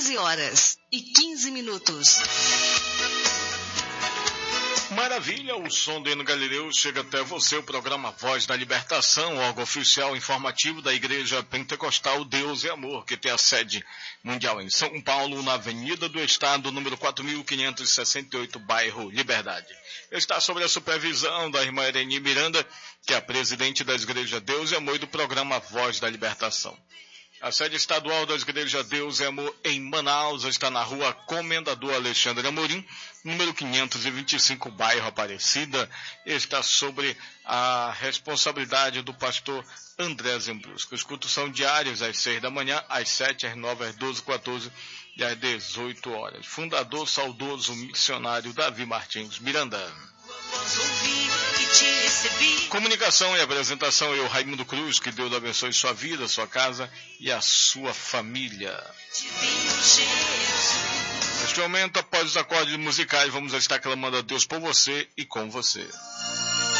13h15. Maravilha, o som do Hino Galileu chega até você, o programa Voz da Libertação, órgão oficial informativo da Igreja Pentecostal Deus e Amor, que tem a sede mundial em São Paulo, na Avenida do Estado, número 4568, bairro Liberdade. Está sob a supervisão da irmã Ereni Miranda, que é a presidente da Igreja Deus e Amor e do programa Voz da Libertação. A sede estadual da Igreja Deus e Amor em Manaus está na rua Comendador Alexandre Amorim, número 525, bairro Aparecida. Está sobre a responsabilidade do pastor André Zembrusco. Os cultos são diários às 6 da manhã, às 7, às 9, às 12, 14 e às 18 horas. Fundador saudoso missionário Davi Martins Miranda. Comunicação e apresentação, eu, Raimundo Cruz, que Deus abençoe sua vida, sua casa e a sua família. Neste momento, após os acordes musicais, vamos estar clamando a Deus por você e com você.